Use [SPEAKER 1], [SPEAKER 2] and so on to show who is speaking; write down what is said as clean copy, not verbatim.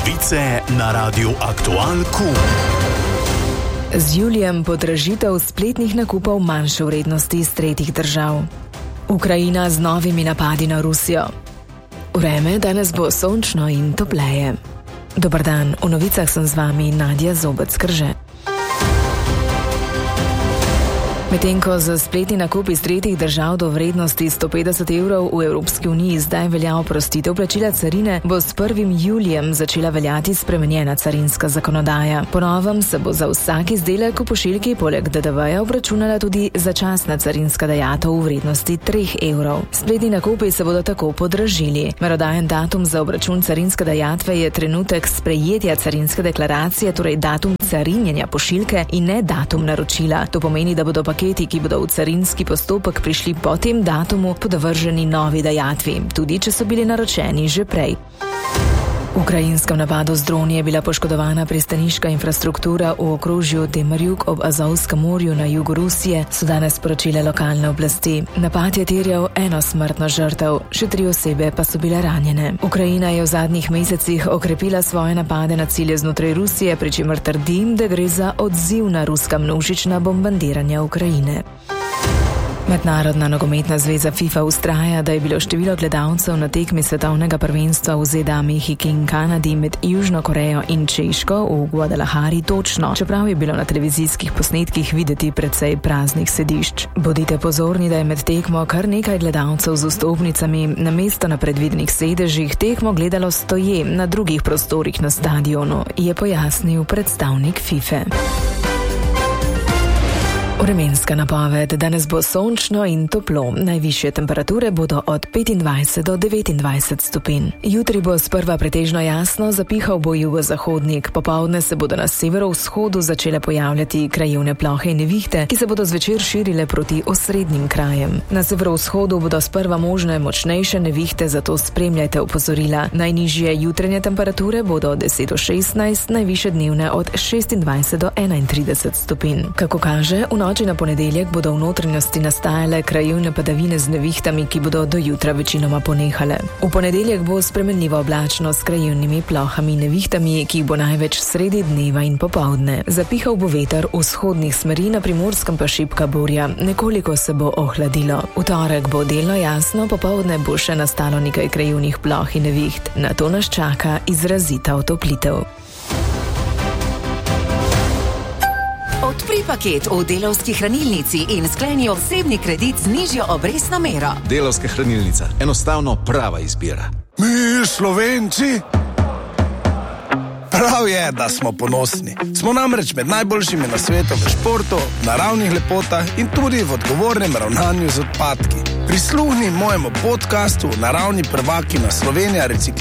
[SPEAKER 1] Novice na Radiu Aktual Q.
[SPEAKER 2] Z julijem podražitev spletnih nakupov manjše vrednosti iz tretjih držav. Ukrajina z novimi napadi na Rusijo. Vreme danes bo sončno in topleje. Dober dan, v novicah sem z vami Nadja Zobec-Krže. Medtem ko za spletni nakup iz tretjih držav do vrednosti 150 evrov v Evropski uniji zdaj velja oprostitev plačila carine, bo s 1. julijem začela veljati spremenjena carinska zakonodaja. Po novem se bo za vsak izdelek v pošiljki poleg DDV-ja obračunala tudi začasna carinska dajatev v vrednosti 3 evrov. Spletni nakupi se bodo tako podražili. Merodajen datum za obračun carinske dajatve je trenutek sprejetja carinske deklaracije, torej datum carinjenja pošiljke in ne datum naročila. To pomeni, da bodo paketi, ki bodo v carinski postopek prišli po tem datumu, podvrženi novi dajatvi, tudi če so bili naročeni že prej. V ukrajinskem napadu z droni je bila poškodovana pristaniška infrastruktura v okrožju Demarjuk ob Azovskem morju na jugu Rusije, so danes sporočile lokalne oblasti. Napad je terjal eno smrtno žrtev, še 3 osebe pa so bile ranjene. Ukrajina je v zadnjih mesecih okrepila svoje napade na cilje znotraj Rusije, pri čemer trdi, da gre za odziv na ruska množična bombardiranja Ukrajine. Mednarodna nogometna zveza FIFA vztraja, da je bilo število gledalcev na tekmi svetovnega prvenstva v ZDA, Mehiki in Kanadi med Južno Korejo in Češko v Guadalajari točno, čeprav je bilo na televizijskih posnetkih videti precej praznih sedišč. Bodite pozorni, da je med tekmo kar nekaj gledalcev z vstopnicami, namesto na predvidenih sedežih tekmo gledalo stoje na drugih prostorih na stadionu, je pojasnil predstavnik FIFA. Vremenska napoved. Danes bo sončno in toplo. Najvišje temperature bodo od 25 do 29 stopinj. Jutri bo sprva pretežno jasno, zapihal bo jugozahodnik. Popoldne se bodo na severovzhodu začele pojavljati krajevne plohe in nevihte, ki se bodo zvečer širile proti osrednjim krajem. Na severovzhodu bodo sprva možne močnejše nevihte, zato spremljajte opozorila. Najnižje jutranje temperature bodo od 10 do 16, najvišje dnevne od 26 do 31 stopinj. Kako kaže, v noči na ponedeljek bodo v notranjosti nastajale krajevne padavine z nevihtami, ki bodo do jutra večinoma ponehale. V ponedeljek bo spremenljivo oblačno s krajevnimi plohami in nevihtami, ki jih bo največ sredi dneva in popoldne. Zapihal bo veter vzhodnih smeri, na Primorskem pa šibka burja. Nekoliko se bo ohladilo. V torek bo delno jasno, popoldne bo še nastalo nekaj krajevnih ploh in neviht. Na to nas čaka izrazita otoplitev.
[SPEAKER 3] Odpri paket v Delavski hranilnici in skleni osebni kredit z nižjo obrestno mero.
[SPEAKER 4] Delavska hranilnica. Enostavno prava izbira.
[SPEAKER 5] Mi, Slovenci? Prav je, da smo ponosni. Smo namreč med najboljšimi na svetu v športu, naravnih lepotah in tudi v odgovornem ravnanju z odpadki. Prisluhni mojemu podcastu Naravni prvaki na Slovenija reciklira.